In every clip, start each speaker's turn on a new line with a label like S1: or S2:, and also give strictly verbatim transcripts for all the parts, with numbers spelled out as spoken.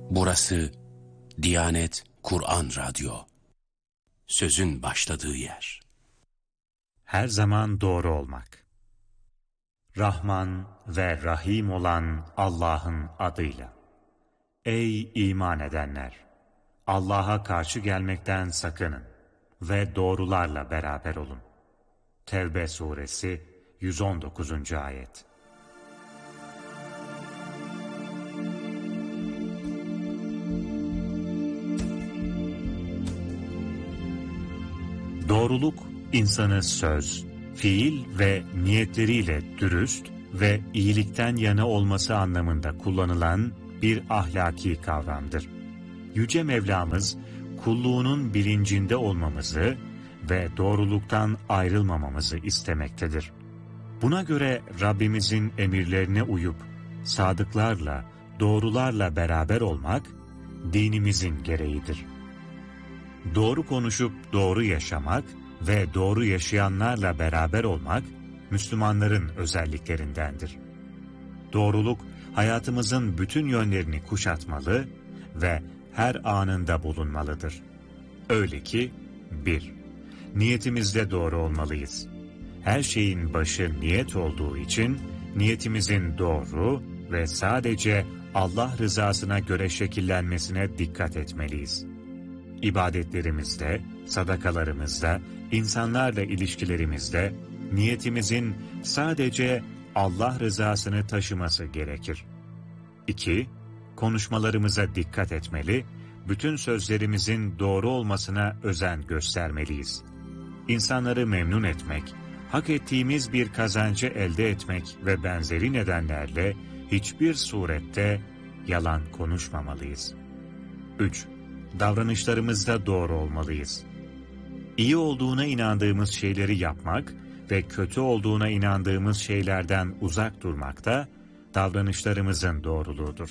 S1: Burası Diyanet Kur'an Radyo. Sözün başladığı yer.
S2: Her zaman doğru olmak. Rahman ve Rahim olan Allah'ın adıyla. Ey iman edenler! Allah'a karşı gelmekten sakının ve doğrularla beraber olun. Tevbe suresi yüz on dokuzuncu ayet. Doğruluk, insanı söz, fiil ve niyetleriyle dürüst ve iyilikten yana olması anlamında kullanılan bir ahlaki kavramdır. Yüce Mevlamız, kulluğunun bilincinde olmamızı ve doğruluktan ayrılmamamızı istemektedir. Buna göre Rabbimizin emirlerine uyup, sadıklarla, doğrularla beraber olmak, dinimizin gereğidir. Doğru konuşup doğru yaşamak ve doğru yaşayanlarla beraber olmak, Müslümanların özelliklerindendir. Doğruluk, hayatımızın bütün yönlerini kuşatmalı ve her anında bulunmalıdır. Öyle ki, bir Niyetimizde doğru olmalıyız. Her şeyin başı niyet olduğu için, niyetimizin doğru ve sadece Allah rızasına göre şekillenmesine dikkat etmeliyiz. İbadetlerimizde, sadakalarımızda, insanlarla ilişkilerimizde niyetimizin sadece Allah rızasını taşıması gerekir. İki Konuşmalarımıza dikkat etmeli, bütün sözlerimizin doğru olmasına özen göstermeliyiz. İnsanları memnun etmek, hak ettiğimiz bir kazancı elde etmek ve benzeri nedenlerle hiçbir surette yalan konuşmamalıyız. Üç Davranışlarımızda doğru olmalıyız. İyi olduğuna inandığımız şeyleri yapmak ve kötü olduğuna inandığımız şeylerden uzak durmak da davranışlarımızın doğruluğudur.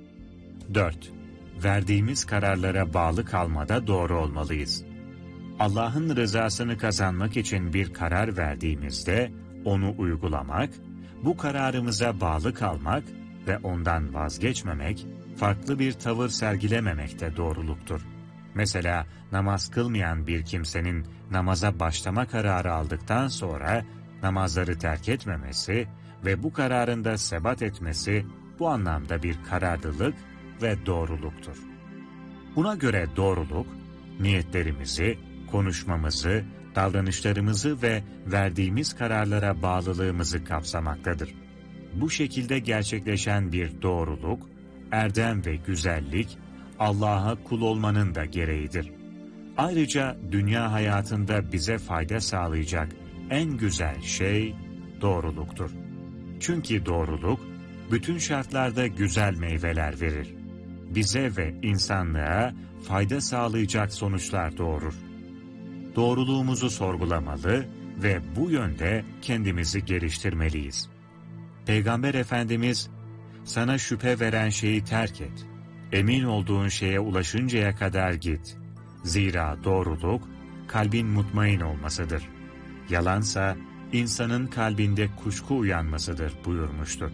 S2: Dört Verdiğimiz kararlara bağlı kalmada doğru olmalıyız. Allah'ın rızasını kazanmak için bir karar verdiğimizde onu uygulamak, bu kararımıza bağlı kalmak ve ondan vazgeçmemek, farklı bir tavır sergilememek de doğruluktur. Mesela namaz kılmayan bir kimsenin namaza başlama kararı aldıktan sonra namazları terk etmemesi ve bu kararında sebat etmesi bu anlamda bir kararlılık ve doğruluktur. Buna göre doğruluk, niyetlerimizi, konuşmamızı, davranışlarımızı ve verdiğimiz kararlara bağlılığımızı kapsamaktadır. Bu şekilde gerçekleşen bir doğruluk, erdem ve güzellik, Allah'a kul olmanın da gereğidir. Ayrıca dünya hayatında bize fayda sağlayacak en güzel şey doğruluktur. Çünkü doğruluk, bütün şartlarda güzel meyveler verir. Bize ve insanlığa fayda sağlayacak sonuçlar doğurur. Doğruluğumuzu sorgulamalı ve bu yönde kendimizi geliştirmeliyiz. Peygamber Efendimiz, sana şüphe veren şeyi terk et. Emin olduğun şeye ulaşıncaya kadar git. Zira doğruluk, kalbin mutmain olmasıdır. Yalansa, insanın kalbinde kuşku uyanmasıdır buyurmuştur.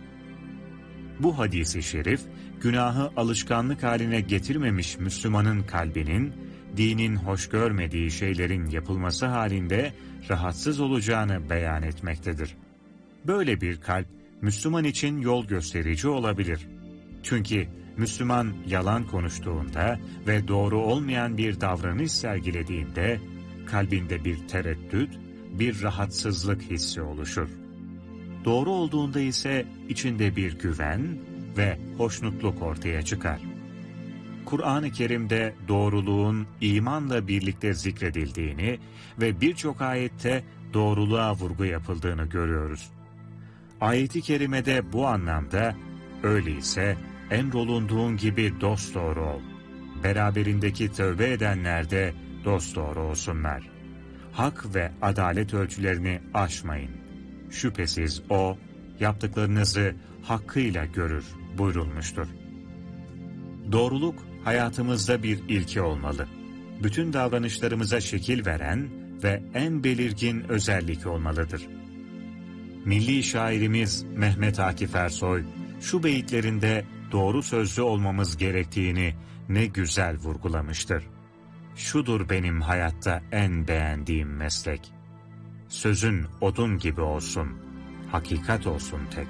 S2: Bu hadisi şerif, günahı alışkanlık haline getirmemiş Müslümanın kalbinin, dinin hoş görmediği şeylerin yapılması halinde rahatsız olacağını beyan etmektedir. Böyle bir kalp, Müslüman için yol gösterici olabilir. Çünkü Müslüman yalan konuştuğunda ve doğru olmayan bir davranış sergilediğinde, kalbinde bir tereddüt, bir rahatsızlık hissi oluşur. Doğru olduğunda ise içinde bir güven ve hoşnutluk ortaya çıkar. Kur'an-ı Kerim'de doğruluğun imanla birlikte zikredildiğini ve birçok ayette doğruluğa vurgu yapıldığını görüyoruz. Ayet-i kerimede bu anlamda, öyleyse emrolunduğun gibi dosdoğru ol. Beraberindeki tövbe edenler de dosdoğru olsunlar. Hak ve adalet ölçülerini aşmayın. Şüphesiz O, yaptıklarınızı hakkıyla görür buyurulmuştur. Doğruluk, hayatımızda bir ilke olmalı. Bütün davranışlarımıza şekil veren ve en belirgin özellik olmalıdır. Milli şairimiz Mehmet Akif Ersoy, şu beyitlerinde doğru sözlü olmamız gerektiğini ne güzel vurgulamıştır. Şudur benim hayatta en beğendiğim meslek. Sözün odun gibi olsun, hakikat olsun tek.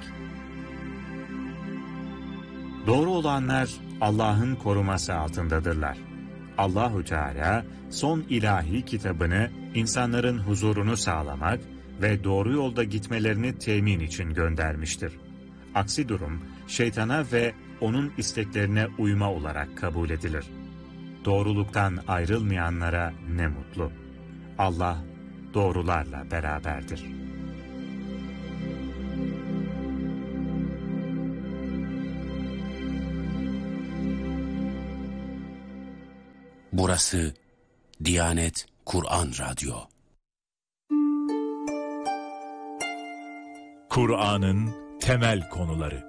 S2: Doğru olanlar Allah'ın koruması altındadırlar. Allahu Teala son ilahi kitabını insanların huzurunu sağlamak ve doğru yolda gitmelerini temin için göndermiştir. Aksi durum şeytana ve onun isteklerine uyma olarak kabul edilir. Doğruluktan ayrılmayanlara ne mutlu. Allah doğrularla beraberdir.
S1: Burası Diyanet Kur'an Radyo.
S3: Kur'an'ın temel konuları.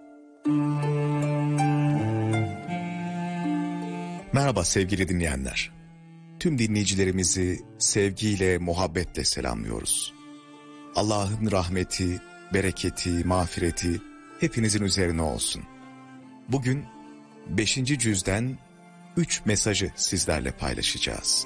S4: Merhaba sevgili dinleyenler. Tüm dinleyicilerimizi sevgiyle, muhabbetle selamlıyoruz. Allah'ın rahmeti, bereketi, mağfireti hepinizin üzerine olsun. Bugün beşinci cüzden üç mesajı sizlerle paylaşacağız.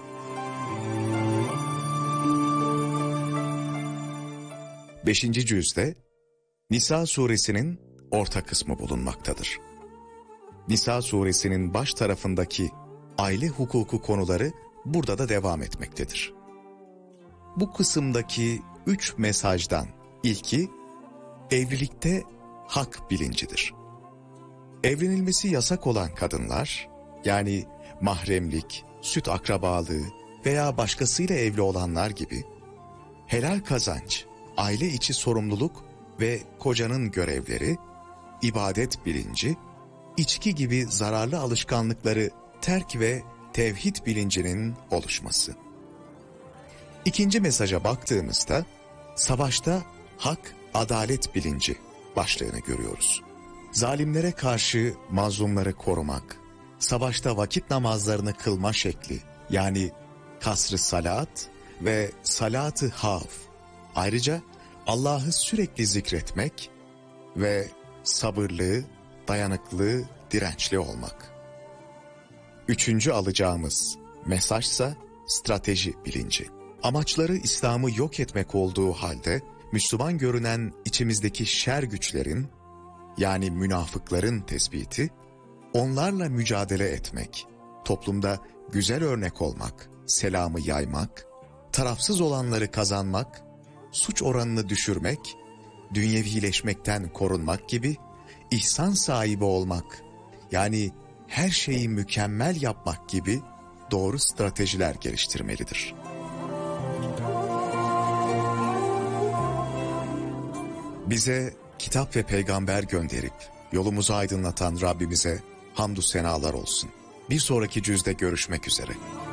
S4: Beşinci cüzde Nisa suresinin orta kısmı bulunmaktadır. Nisa suresinin baş tarafındaki aile hukuku konuları burada da devam etmektedir. Bu kısımdaki üç mesajdan ilki evlilikte hak bilincidir. Evlenilmesi yasak olan kadınlar, yani mahremlik, süt akrabalığı veya başkasıyla evli olanlar gibi helal kazanç, aile içi sorumluluk ve kocanın görevleri, ibadet bilinci, içki gibi zararlı alışkanlıkları terk ve tevhid bilincinin oluşması. İkinci mesaja baktığımızda savaşta hak, adalet bilinci başlığını görüyoruz. Zalimlere karşı mazlumları korumak, savaşta vakit namazlarını kılma şekli, yani kasr-ı salat ve salat-ı havf, ayrıca Allah'ı sürekli zikretmek ve sabırlı, dayanıklı, dirençli olmak. Üçüncü alacağımız mesajsa strateji bilinci. Amaçları İslam'ı yok etmek olduğu halde Müslüman görünen içimizdeki şer güçlerin, yani münafıkların tespiti, onlarla mücadele etmek, toplumda güzel örnek olmak, selamı yaymak, tarafsız olanları kazanmak, suç oranını düşürmek, dünyevileşmekten korunmak gibi ihsan sahibi olmak, yani her şeyi mükemmel yapmak gibi doğru stratejiler geliştirmelidir. Bize kitap ve peygamber gönderip yolumuzu aydınlatan Rabbimize hamdü senalar olsun. Bir sonraki cüzde görüşmek üzere.